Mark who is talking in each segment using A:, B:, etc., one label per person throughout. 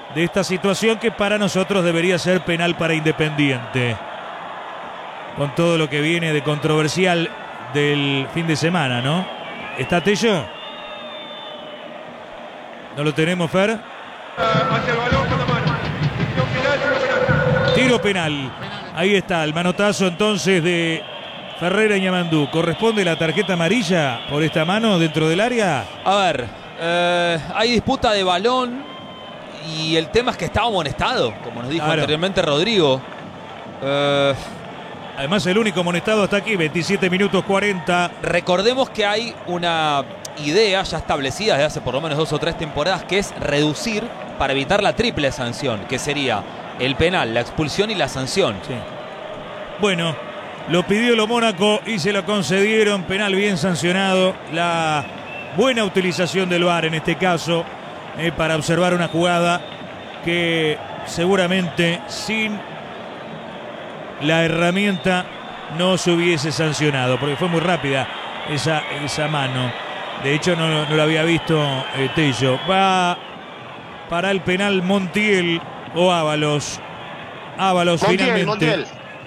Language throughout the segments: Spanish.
A: de esta situación que para nosotros debería ser penal para Independiente. Con todo lo que viene de controversial del fin de semana, ¿no? ¿Está Tello? ¿No lo tenemos, Fer?
B: Hacia el balón con la mano.
A: Tiro penal. Ahí está, el manotazo entonces de Ferreira Ñamandú. ¿Corresponde la tarjeta amarilla por esta mano dentro del área?
C: A ver, hay disputa de balón y el tema es que estaba amonestado, como nos dijo anteriormente Rodrigo.
A: Además, el único amonestado está aquí, 27 minutos 40.
C: Recordemos que hay una idea ya establecida desde hace por lo menos 2 o 3 temporadas, que es reducir para evitar la triple sanción, que sería el penal, la expulsión y la sanción.
A: Sí. Bueno, lo pidió lo Mónaco y se lo concedieron. Penal bien sancionado. La buena utilización del VAR en este caso para observar una jugada que seguramente sin la herramienta no se hubiese sancionado, porque fue muy rápida esa mano. De hecho no lo había visto Tello. Va para el penal Montiel o Ábalos. Ábalos finalmente.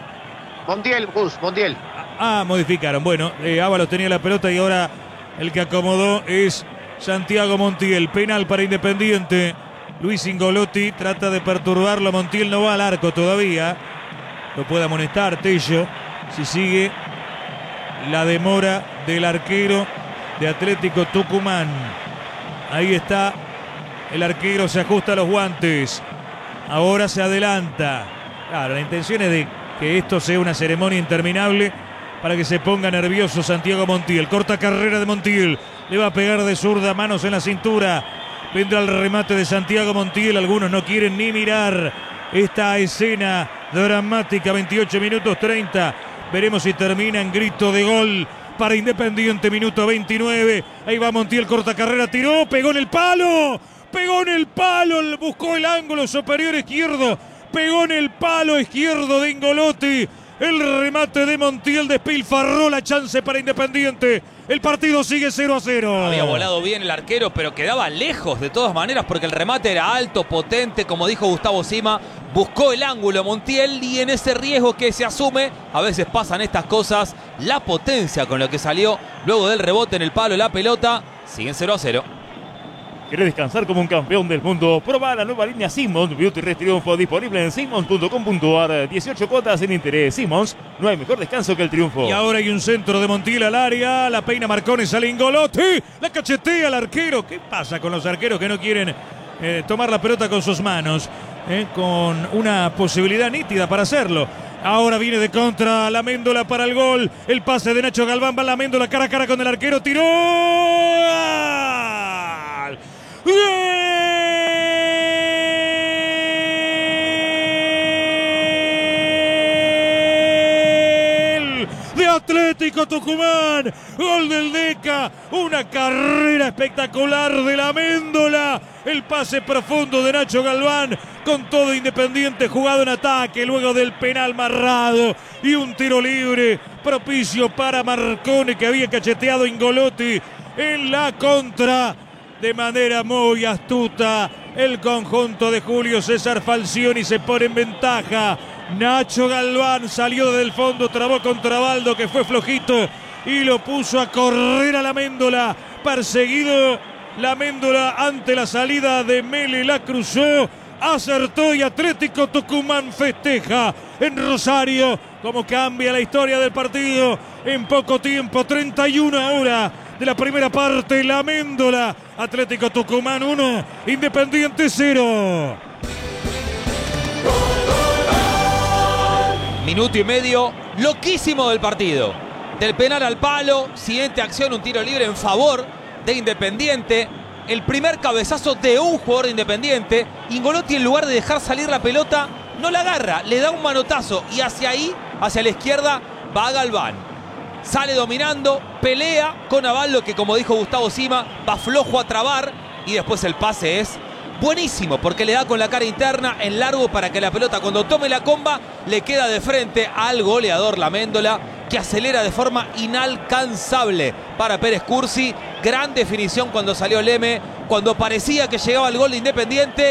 D: Montiel.
A: Modificaron. Bueno, Ábalos tenía la pelota y ahora el que acomodó es Santiago Montiel. Penal para Independiente. Luis Ingolotti trata de perturbarlo. Montiel no va al arco todavía. Lo puede amonestar Tello si sigue la demora del arquero de Atlético Tucumán. Ahí está el arquero, se ajusta los guantes. Ahora se adelanta. Claro, la intención es de que esto sea una ceremonia interminable para que se ponga nervioso Santiago Montiel. Corta carrera de Montiel. Le va a pegar de zurda, manos en la cintura. Vendrá el remate de Santiago Montiel. Algunos no quieren ni mirar esta escena dramática. 28 minutos 30. Veremos si termina en grito de gol para Independiente. Minuto 29. Ahí va Montiel, corta carrera, tiró, pegó en el palo. Pegó en el palo, buscó el ángulo superior izquierdo. Pegó en el palo izquierdo de Ingolotti. El remate de Montiel despilfarró la chance para Independiente. El partido sigue 0-0.
C: Había volado bien el arquero, pero quedaba lejos de todas maneras porque el remate era alto, potente, como dijo Gustavo Sima. Buscó el ángulo Montiel y en ese riesgo que se asume, a veces pasan estas cosas. La potencia con lo que salió luego del rebote en el palo, la pelota, siguen 0-0.
E: ¿Querés descansar como un campeón del mundo? Proba la nueva línea Simmons Beauty Rest Triunfo, disponible en simmons.com.ar. 18 cuotas sin interés. Simmons, no hay mejor descanso que el triunfo.
A: Y ahora hay un centro de Montiel al área. La peina Marcones, sale Ingolotti. La cachetea al arquero. ¿Qué pasa con los arqueros que no quieren tomar la pelota con sus manos? Con una posibilidad nítida para hacerlo. Ahora viene de contra la Méndola para el gol. El pase de Nacho Galván, va la Méndola cara a cara con el arquero. Tiró. ¡Gol! De Atlético Tucumán. Gol del Deca. Una carrera espectacular de la Méndola. El pase profundo de Nacho Galván. Con todo Independiente jugado en ataque. Luego del penal marrado. Y un tiro libre propicio para Marcone, que había cacheteado a Ingolotti en la contra. De manera muy astuta, el conjunto de Julio César Falcioni se pone en ventaja. Nacho Galván salió desde el fondo, trabó contra Baldo, que fue flojito, y lo puso a correr a la Méndola. Perseguido la Méndola ante la salida de Mele, la cruzó, acertó y Atlético Tucumán festeja en Rosario. Como cambia la historia del partido en poco tiempo, 31 ahora de la primera parte, la Méndola. Atlético Tucumán 1, Independiente 0.
C: Minuto y medio, loquísimo del partido. Del penal al palo, siguiente acción, un tiro libre en favor de Independiente. El primer cabezazo de un jugador de Independiente. Ingolotti, en lugar de dejar salir la pelota, no la agarra, le da un manotazo y hacia ahí, hacia la izquierda, va Galván. Sale dominando, pelea con Avaldo, que como dijo Gustavo Sima, va flojo a trabar, y después el pase es buenísimo porque le da con la cara interna en largo para que la pelota, cuando tome la comba, le queda de frente al goleador la Méndola, que acelera de forma inalcanzable para Pérez Cursi. Gran definición cuando salió Leme, cuando parecía que llegaba el gol de Independiente.